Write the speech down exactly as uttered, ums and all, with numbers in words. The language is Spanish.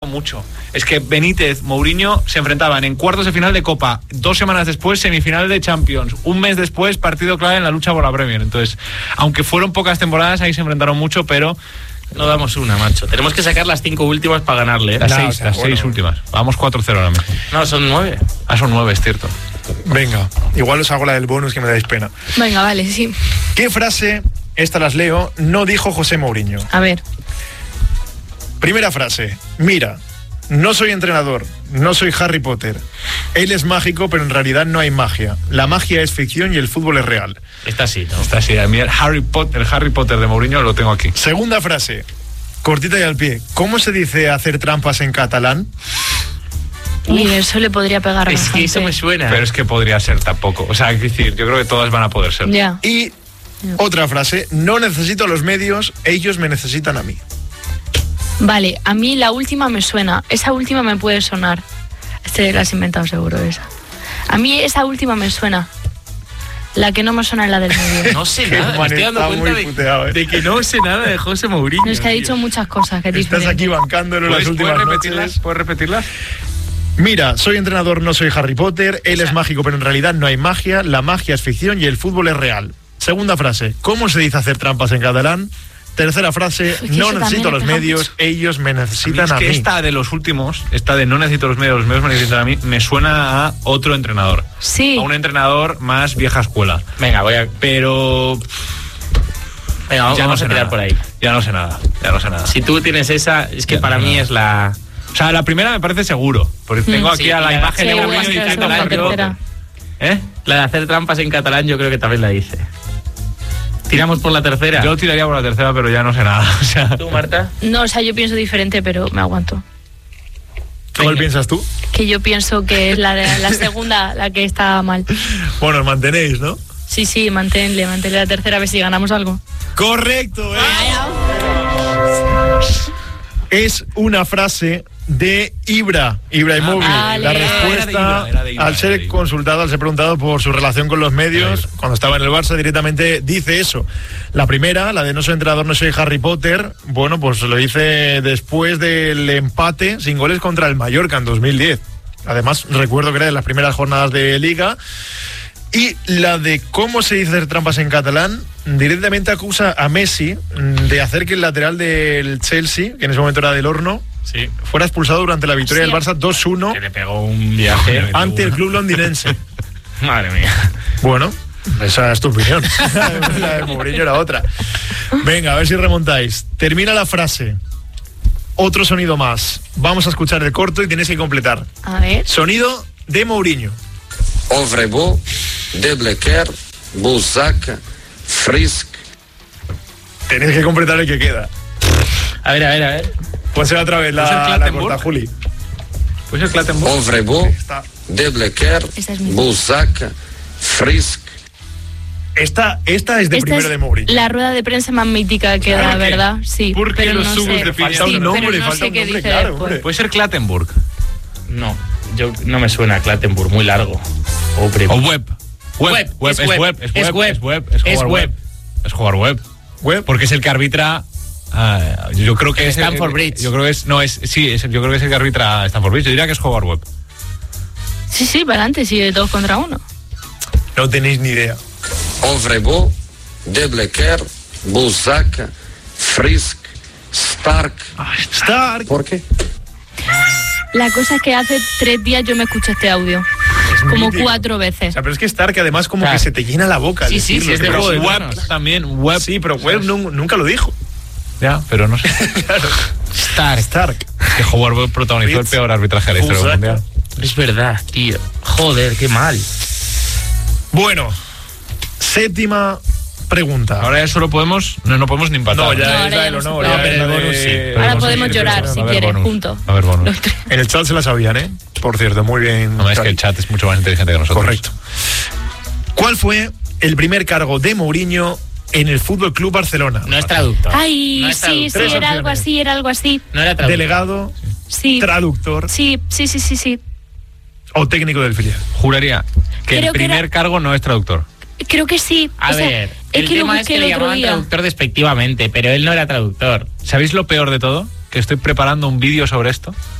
mucho. Es que Benítez, Mourinho se enfrentaban en cuartos de final de Copa, dos semanas después semifinal de Champions, un mes después partido clave en la lucha por la Premier. Entonces, aunque fueron pocas temporadas, ahí se enfrentaron mucho, pero no damos una, macho. Tenemos que sacar las cinco últimas para ganarle, ¿eh? Las no, seis, o sea, las bueno. seis últimas. Vamos cuatro cero ahora mismo. No, son nueve. Ah, son nueve, es cierto. Venga, igual os hago la del bonus que me dais pena. Venga, vale, sí. ¿Qué frase, esta las leo, no dijo José Mourinho? A ver. Primera frase. Mira, no soy entrenador, no soy Harry Potter. Él es mágico, pero en realidad no hay magia. La magia es ficción y el fútbol es real. Está así, ¿no? Está así. A mí el Harry Potter, el Harry Potter de Mourinho lo tengo aquí. Segunda frase. Cortita y al pie. ¿Cómo se dice hacer trampas en catalán? Y eso le podría pegar Es bastante. que eso me suena. Pero es que podría ser tampoco. O sea, es decir, yo creo que todas van a poder ser. Ya. Y Ya. otra frase. No necesito a los medios, ellos me necesitan a mí. Vale, a mí la última me suena. Esa última me puede sonar. Este la has inventado seguro, esa. A mí esa última me suena. La que no me suena es la del medio. No sé Qué nada, me man, estoy dando está cuenta muy de, puteado, ¿eh? de que no sé nada de José Mourinho. No, es que ha tío. dicho muchas cosas que es Estás diferente. aquí bancándolo en las ¿Puedes, últimas ¿puedes repetirlas? noches. ¿Puedes repetirlas? Mira, soy entrenador, no soy Harry Potter. Él es mágico, pero en realidad no hay magia. La magia es ficción y el fútbol es real. Segunda frase. ¿Cómo se dice hacer trampas en catalán? Tercera frase. Uy, que No eso necesito también los me pega medios, mucho. ellos me A mí necesitan es a que mí. esta de los últimos, esta de no necesito los medios, los medios me necesitan a mí, me suena a otro entrenador. Sí. A un entrenador más vieja escuela. Venga, voy a... Pero Venga, vamos, ya no vamos sé a tirar nada. por ahí. Ya no sé nada, ya no sé nada. Si tú tienes esa, es que Ya, para no, mí no. es la... O sea, la primera me parece seguro, porque tengo Mm. aquí Sí, a la y la- imagen de sí, Mourinho es que diciendo es la Harry Potter. tercera. ¿Eh? La de hacer trampas en catalán yo creo que también la dice. Tiramos por la tercera. Yo tiraría por la tercera, pero ya no sé nada. O sea, ¿Tú, Marta? No, o sea, yo pienso diferente, pero me aguanto. ¿Cuál Venga. piensas tú? Que yo pienso que es la, de, la segunda la que está mal. Bueno, os mantenéis, ¿no? Sí, sí, manténle, manténle la tercera a ver si ganamos algo. Correcto, ¿eh? Es una frase de Ibra, Ibrahimovic. Ah, la vale. respuesta, Era de Ibra, era de Ibra, al ser era de Ibra. consultado, al ser preguntado por su relación con los medios, cuando estaba en el Barça, directamente dice eso. La primera, la de no soy entrenador, no soy Harry Potter, bueno, pues lo dice después del empate sin goles contra el Mallorca en dos mil diez. Además, recuerdo que era de las primeras jornadas de Liga. Y la de cómo se dice hacer trampas en catalán, directamente acusa a Messi de hacer que el lateral del Chelsea, que en ese momento era del Horno, sí. fuera expulsado durante la victoria Sí. del Barça dos uno Que le pegó un viaje. ante el club londinense. Madre mía. Bueno, esa es tu opinión. La de Mourinho era otra. Venga, a ver si remontáis. Termina la frase. Otro sonido más. Vamos a escuchar el corto y tienes que completar. A ver. Sonido de Mourinho. Ovrebo, De Blequer, Buzac, Frisk. Tenéis que completar el que queda. A ver, a ver, a ver. Pues será otra vez ¿Puede ser la, la Clattenburg? corta, Juli. ¿Puede ser Clattenburg? Ovrebo, Está. De Blequer, Esa es mi- Buzac, Frisk. Esta, esta es de Esta primero es de Mourinho. la rueda de prensa más mítica que Claro da, que- ¿verdad? Sí. porque pero los no subos sé. de Falta Sí, un nombre, pero no falta sé un qué nombre, dice claro, después. hombre. Puede ser Clattenburg. No, yo no me suena a Clattenburg, muy largo. Ovrebo. O Web. Web, Web, web, es es web, web, es es web, web, es web, es es jugar web. web. Es jugar web. Web. Porque es el que arbitra. ah, yo creo que En es el- Stamford Bridge. Yo creo que es. No, es. Sí, es, el- yo creo que es el que arbitra Stamford Bridge. Yo diría que es jugar web. Sí, sí, para adelante, sí, de dos contra uno. No tenéis ni idea. Ovrebo, De Blequer, Buzac, Frisk, Stark. Stark. ¿Por qué? La cosa es que hace tres días yo me escuché este audio. Es Como mítico. cuatro O veces. sea, pero es que Stark además como Claro. que se te llena la boca. al Sí, sí, decirlo. sí, es de Pero Juego de web- Tronos. También, web. Sí, pero Web nu- nunca lo dijo. Ya, pero no sé. Stark. Stark. Es que Howard Webb protagonizó el Ritz. peor arbitraje de la historia del Buzaca. mundial. Es verdad, tío. Joder, qué mal. Bueno, séptima pregunta. Ahora ya solo podemos. No, no podemos ni empatar. No, ya No, es ahora la ya del no se honor. puede. ya No, pero es el la bonus de- sí. Pero Ahora no sé podemos si llorar quieres- si a ver, quieres, bonus. juntos. A ver, bonus. Los tres. En el chat se la sabían, ¿eh? Por cierto, muy bien. No, es que Xavi. el chat es mucho más inteligente que nosotros. Correcto. ¿Cuál fue el primer cargo de Mourinho en el Fútbol Club Barcelona? No es traductor. Ay, No es sí, traductor. sí, Tres era algo opciones. así, era algo así. No era traductor. Delegado, Sí, traductor sí, sí, sí, sí, sí. o técnico del filial. Juraría que Creo el que primer era- cargo no es traductor. Creo que sí. A O sea, ver, es el que lo tema es busqué que le el otro llamaban día. traductor despectivamente, pero él no era traductor. ¿Sabéis lo peor de todo? Que estoy preparando un vídeo sobre esto